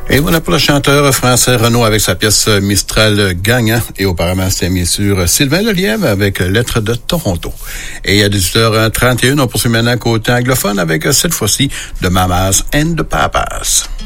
Et voilà pour le chanteur français Renaud avec sa pièce Mistral gagnant. Et auparavant, c'était bien sûr Sylvain Lelièvre avec Lettres de Toronto. Et à 18h31, on poursuit maintenant côté anglophone avec cette fois-ci de Mamas and the Papas.